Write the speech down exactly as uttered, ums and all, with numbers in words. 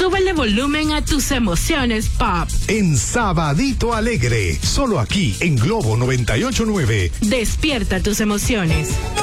Súbele volumen a tus emociones pop. En Sabadito Alegre, solo aquí en Globo noventa y ocho punto nueve. Despierta tus emociones.